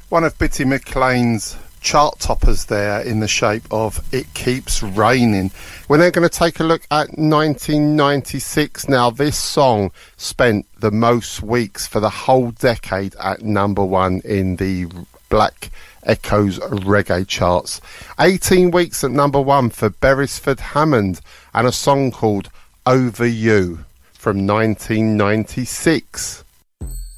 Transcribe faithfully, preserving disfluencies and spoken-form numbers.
One of Bitty McLean's chart toppers there in the shape of It Keeps Raining. We're now going to take a look at nineteen ninety-six. Now, this song spent the most weeks for the whole decade at number one in the Black Echoes reggae charts. eighteen weeks at number one for Beresford Hammond and a song called Over You from nineteen ninety-six.